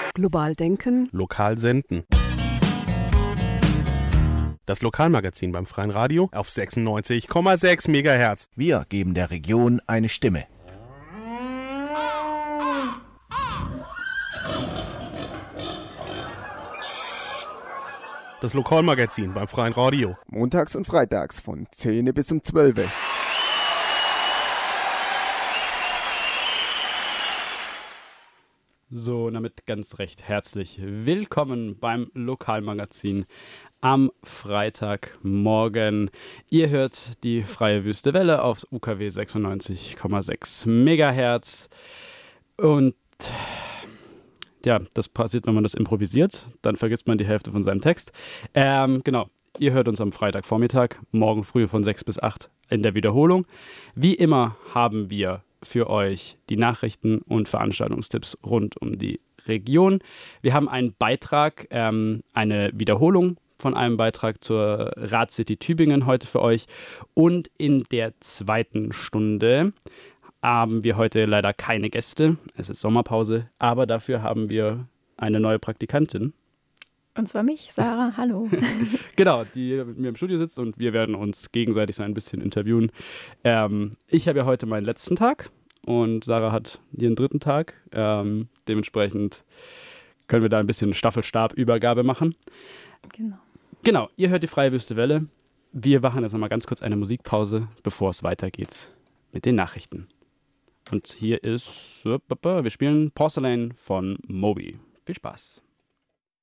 Global denken. Lokal senden. Das Lokalmagazin beim Freien Radio auf 96,6 MHz. Wir geben der Region eine Stimme. Das Lokalmagazin beim Freien Radio. Montags und freitags von 10 bis um 12. So, damit ganz recht herzlich willkommen beim Lokalmagazin am Freitagmorgen. Ihr hört die Freie Wüste Welle aufs UKW 96,6 MHz. Und ja, das passiert, wenn man das improvisiert. Dann vergisst man die Hälfte von seinem Text. Genau, ihr hört uns am Freitagvormittag, morgen früh von 6 bis 8 in der Wiederholung. Wie immer haben wir für euch die Nachrichten und Veranstaltungstipps rund um die Region. Wir haben einen Beitrag, eine Wiederholung von einem Beitrag zur Radcity Tübingen heute für euch. Und in der zweiten Stunde haben wir heute leider keine Gäste. Es ist Sommerpause, aber dafür haben wir eine neue Praktikantin. Und zwar mich, Sarah, hallo. Genau, die mit mir im Studio sitzt und wir werden uns gegenseitig so ein bisschen interviewen. Ich habe ja heute meinen letzten Tag und Sarah hat ihren dritten Tag. Dementsprechend können wir da ein bisschen Staffelstabübergabe machen. Genau, ihr hört die Freie Wüste Welle. Wir machen jetzt nochmal ganz kurz eine Musikpause, bevor es weitergeht mit den Nachrichten. Und hier ist, wir spielen Porcelain von Moby. Viel Spaß.